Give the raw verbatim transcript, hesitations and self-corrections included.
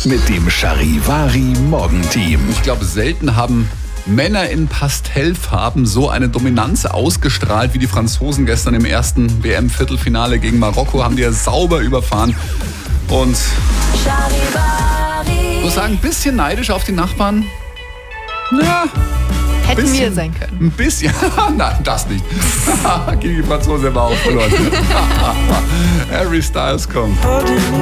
mit dem Charivari Morgenteam. Ich glaube, selten haben Männer in Pastellfarben so eine Dominanz ausgestrahlt wie die Franzosen gestern im ersten W M-Viertelfinale gegen Marokko. Haben die ja sauber überfahren. Und ich muss sagen, ein bisschen neidisch auf die Nachbarn. Ja, Hätten bisschen, wir sein können. Ein bisschen. Nein, das nicht. Gegen die Franzosen haben wir auch verloren. Harry Styles kommt.